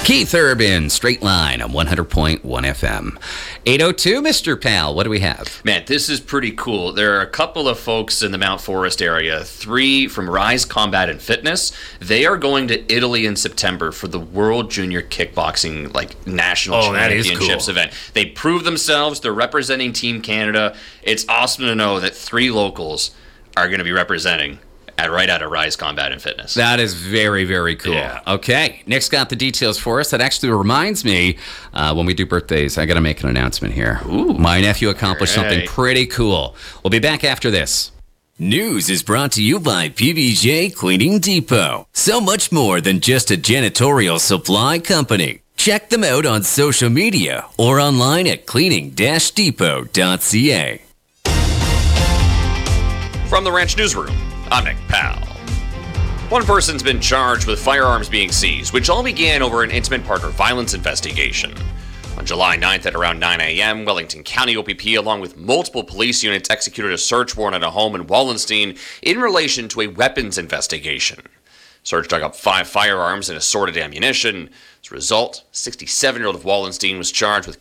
Keith Urban, Straight Line on 100.1 FM. 802, Mr. Pal, what do we have? Man, this is pretty cool. There are a couple of folks in the Mount Forest area, 3 from Rise Combat and Fitness. They are going to Italy in September for the World Junior Kickboxing National Championships event. They prove themselves. They're representing Team Canada. It's awesome to know that 3 locals are going to be representing right out of Rise Combat and Fitness. That is very, very cool. Yeah. Okay, Nick's got the details for us. That actually reminds me, when we do birthdays, I got to make an announcement here. Ooh. My nephew accomplished something pretty cool. We'll be back after this. News is brought to you by PBJ Cleaning Depot. So much more than just a janitorial supply company. Check them out on social media or online at cleaning-depot.ca. From the Ranch Newsroom, I'm Nick Powell. One person's been charged with firearms being seized, which all began over an intimate partner violence investigation. On July 9th at around 9 a.m., Wellington County OPP, along with multiple police units, executed a search warrant at a home in Wallenstein in relation to a weapons investigation. Search dug up 5 firearms and assorted ammunition. As a result, 67-year-old of Wallenstein was charged with